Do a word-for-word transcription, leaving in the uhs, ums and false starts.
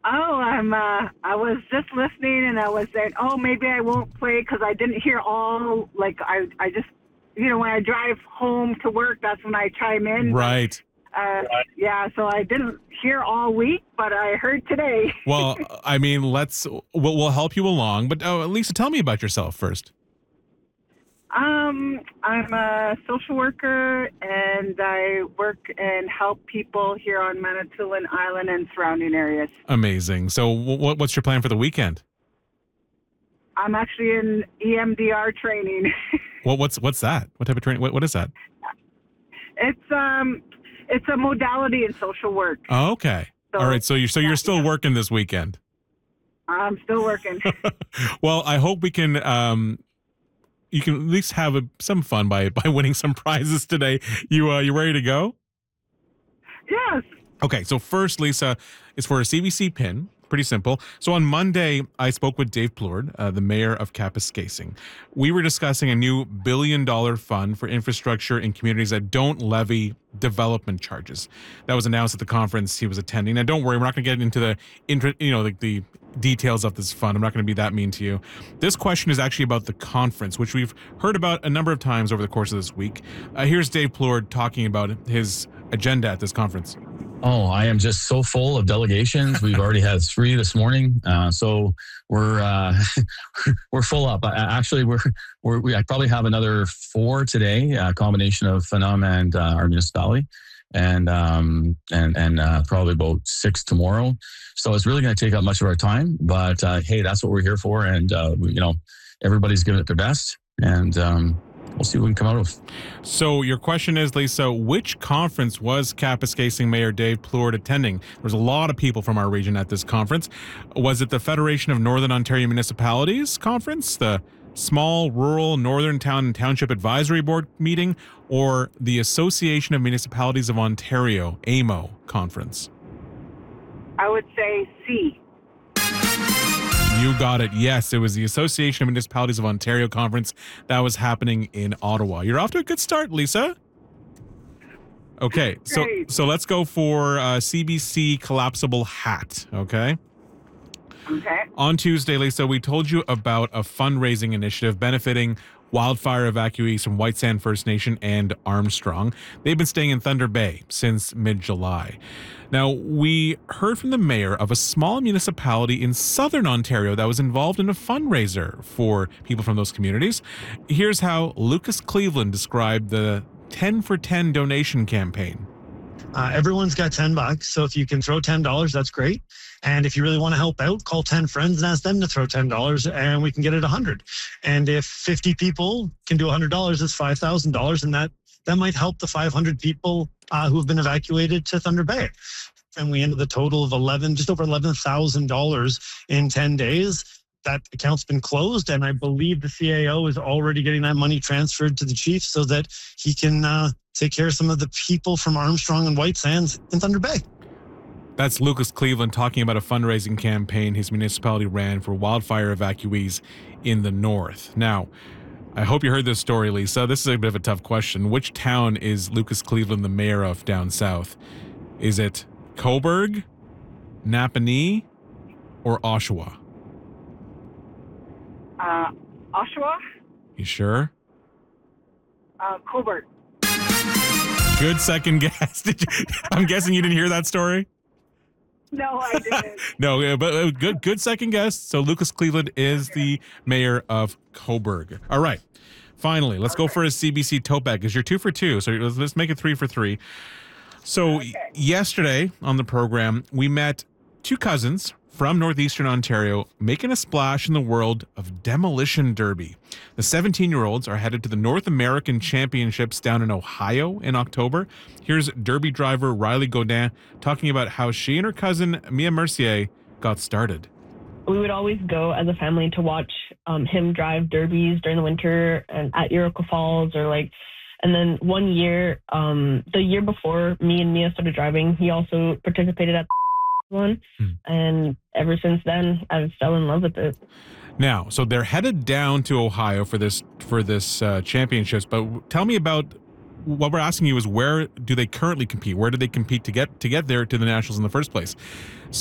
Oh, I'm. Uh, I was just listening, and I was saying, oh, maybe I won't play because I didn't hear all. Like I, I just, you know, when I drive home to work, that's when I chime in. Right. Uh, yeah, so I didn't hear all week, but I heard today. Well, I mean, let's we'll, we'll help you along, but uh, Lisa, tell me about yourself first. Um, I'm a social worker, and I work and help people here on Manitoulin Island and surrounding areas. Amazing. So, what what's your plan for the weekend? I'm actually in E M D R training. Well, what's what's that? What type of training? What, what is that? It's um, it's a modality in social work. Oh, okay. So, All right. So you're so yeah, you're still yeah. working this weekend. I'm still working. Well, I hope we can. Um, you can at least have a, some fun by by winning some prizes today. You uh, you ready to go? Yes. Okay. So first, Lisa, is for a C B C pin. Pretty simple. So on Monday, I spoke with Dave Plourde, uh, the mayor of Kapuskasing. We were discussing a new billion dollar fund for infrastructure in communities that don't levy development charges. That was announced at the conference he was attending. And don't worry, we're not going to get into the, you know, the, the details of this fund. I'm not going to be that mean to you. This question is actually about the conference, which we've heard about a number of times over the course of this week. Uh, here's Dave Plourde talking about his agenda at this conference. Oh, I am just so full of delegations. We've already had three this morning, uh, so we're uh, we're full up. Uh, actually, we're, we're we I probably have another four today, a combination of Phenom and uh, our municipality, and um, and and uh, probably about six tomorrow. So it's really going to take up much of our time. But uh, hey, that's what we're here for, and uh, we, you know, everybody's giving it their best, and. Um, We'll see what we can come out of. So your question is, Lisa, which conference was Kapuskasing Mayor Dave Plourde attending? There was a lot of people from our region at this conference. Was it the Federation of Northern Ontario Municipalities conference, the Small Rural Northern Town and Township Advisory Board meeting, or the Association of Municipalities of Ontario, A M O, conference? I would say C. You got it. Yes, it was the Association of Municipalities of Ontario conference that was happening in Ottawa. You're off to a good start, Lisa. Okay, so Great. so let's go for uh, C B C collapsible hat. Okay. Okay. On Tuesday, Lisa, we told you about a fundraising initiative benefiting wildfire evacuees from White Sand First Nation and Armstrong. They've been staying in Thunder Bay since mid-July. Now, we heard from the mayor of a small municipality in southern Ontario that was involved in a fundraiser for people from those communities. Here's how Lucas Cleveland described the ten for ten donation campaign. Uh, everyone's got ten bucks, so if you can throw ten dollars, that's great. And if you really want to help out, call ten friends and ask them to throw ten dollars, and we can get it one hundred. And if fifty people can do one hundred dollars, it's five thousand dollars, and that, that might help the five hundred people uh, who have been evacuated to Thunder Bay. And we ended the total of eleven, just over eleven thousand dollars in ten days. That account's been closed, and I believe the C A O is already getting that money transferred to the chief so that he can uh, take care of some of the people from Armstrong and White Sands in Thunder Bay. That's Lucas Cleveland talking about a fundraising campaign his municipality ran for wildfire evacuees in the north. Now, I hope you heard this story, Lisa. This is a bit of a tough question. Which town is Lucas Cleveland the mayor of down south? Is it Cobourg, Napanee, or Oshawa? Uh, Oshawa? You sure? Uh, Cobourg. Good second guess. Did you, I'm guessing you didn't hear that story? No, I didn't. No, but uh, good good second guess. So Lucas Cleveland is the mayor of Cobourg. All right. Finally, let's go for a C B C tote bag because you're two for two. So let's, let's make it three for three. So Okay. yesterday on the program, we met two cousins from Northeastern Ontario making a splash in the world of demolition derby. The seventeen-year-olds are headed to the North American Championships down in Ohio in October. Here's derby driver Riley Godin talking about how she and her cousin Mia Mercier got started. We would always go as a family to watch um, him drive derbies during the winter and at Iroquois Falls or like. And then one year, um, the year before me and Mia started driving, he also participated at one. Hmm. And ever since then, I've fell in love with it. Now, so they're headed down to Ohio for this for this uh, championships. But tell me about what we're asking you is where do they currently compete? Where do they compete to get to get there to the nationals in the first place?